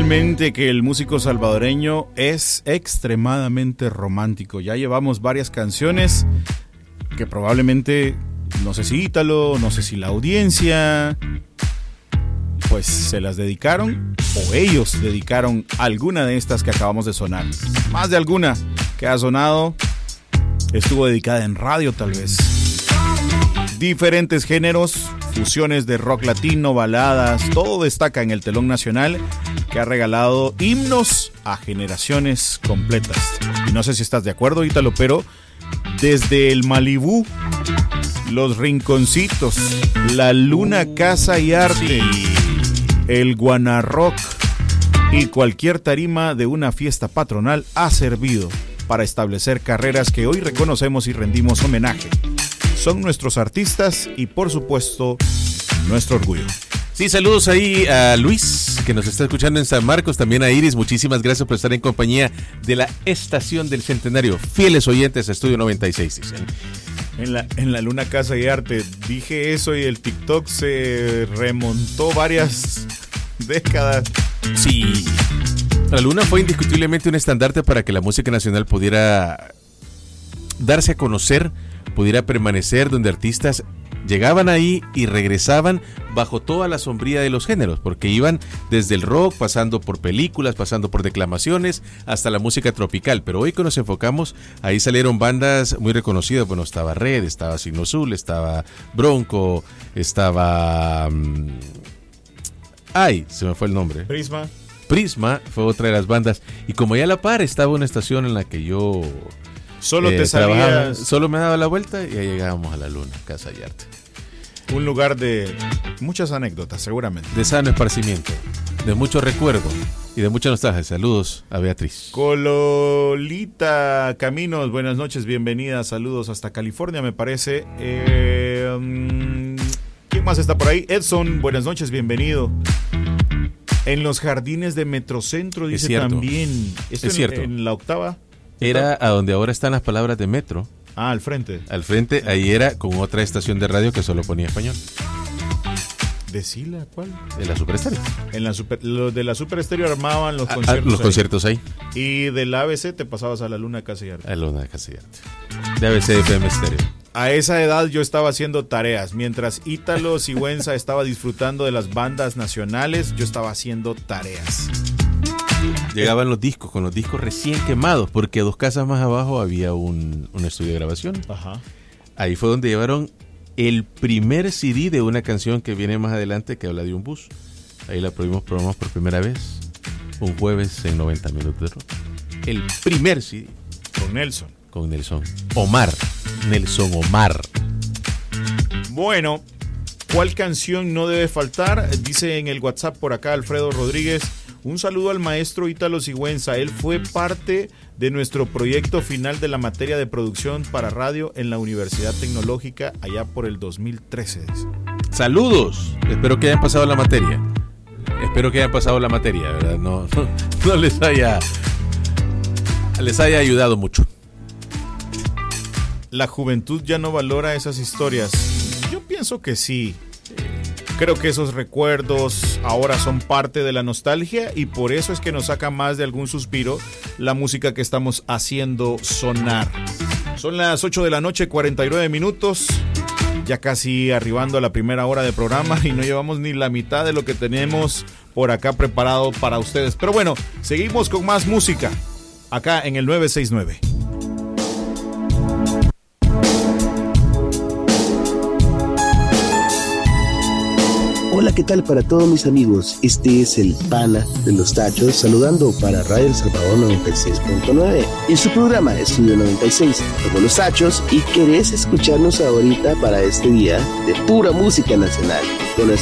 Indudablemente que el músico salvadoreño es extremadamente romántico. Ya llevamos varias canciones que probablemente, no sé si Ítalo, no sé si la audiencia, pues se las dedicaron o ellos dedicaron alguna de estas que acabamos de sonar. Más de alguna que ha sonado estuvo dedicada en radio tal vez. Diferentes géneros, fusiones de rock latino, baladas, todo destaca en el telón nacional que ha regalado himnos a generaciones completas. Y no sé si estás de acuerdo, Ítalo, pero desde el Malibú, los Rinconcitos, la Luna Casa y Arte, el Guanarrock y cualquier tarima de una fiesta patronal ha servido para establecer carreras que hoy reconocemos y rendimos homenaje. Son nuestros artistas y, por supuesto, nuestro orgullo. Sí, saludos ahí a Luis, que nos está escuchando en San Marcos, también a Iris, muchísimas gracias por estar en compañía de la Estación del Centenario. Fieles oyentes a Estudio 96, dicen. En la Luna Casa y Arte, dije eso y el TikTok se remontó varias décadas. Sí, la Luna fue indiscutiblemente un estandarte para que la música nacional pudiera darse a conocer, pudiera permanecer, donde artistas llegaban ahí y regresaban bajo toda la sombría de los géneros, porque iban desde el rock, pasando por películas, pasando por declamaciones, hasta la música tropical. Pero hoy que nos enfocamos, ahí salieron bandas muy reconocidas. Bueno, estaba Red, estaba Signo Azul, estaba Bronco, estaba... Ay, se me fue el nombre. Prisma fue otra de las bandas. Y como ya a la par estaba una estación en la que yo... Solo te salías... Solo me daba la vuelta y ya llegábamos a la Luna, Casa y Arte. Un lugar de muchas anécdotas, seguramente. De sano esparcimiento, de mucho recuerdo y de mucha nostalgia. Saludos a Beatriz. Cololita Caminos, buenas noches, bienvenida. Saludos hasta California, me parece. ¿Quién más está por ahí? Edson, buenas noches, bienvenido. En los jardines de Metrocentro, dice también. ¿Esto es cierto. En la octava? Era a donde ahora están las palabras de Metro. Ah, al frente. Al frente, ahí era con otra estación de radio que solo ponía español. ¿Decila cuál? De la Super Estéreo. Los de la Super Estéreo armaban los conciertos. Los conciertos ahí. Y del ABC te pasabas a la Luna Casa y Arte. A la Luna Casa y Arte. De ABC FM Estéreo. A esa edad yo estaba haciendo tareas. Mientras Ítalo Sigüenza estaba disfrutando de las bandas nacionales, yo estaba haciendo tareas. Llegaban los discos, con los discos recién quemados, porque 2 casas más abajo había un estudio de grabación. Ajá. Ahí fue donde llevaron el primer CD de una canción que viene más adelante, que habla de un bus. Ahí la probamos por primera vez, un jueves en 90 minutos de rock. El primer CD. Con Nelson Omar. Bueno, ¿cuál canción no debe faltar? Dice en el WhatsApp por acá Alfredo Rodríguez. Un saludo al maestro Ítalo Sigüenza. Él fue parte de nuestro proyecto final de la materia de producción para radio en la Universidad Tecnológica allá por el 2013. Saludos. Espero que hayan pasado la materia. ¿Verdad? No les haya ayudado mucho. La juventud ya no valora esas historias. Yo pienso que sí. Creo que esos recuerdos ahora son parte de la nostalgia y por eso es que nos saca más de algún suspiro la música que estamos haciendo sonar. Son las 8 de la noche, 49 minutos, ya casi arribando a la primera hora de programa y no llevamos ni la mitad de lo que tenemos por acá preparado para ustedes. Pero bueno, seguimos con más música acá en el 969. Hola, ¿qué tal para todos mis amigos? Este es el Pana de los Tachos, saludando para Radio El Salvador 96.9. En su programa Estudio 96, como los Tachos, y querés escucharnos ahorita para este día de pura música nacional.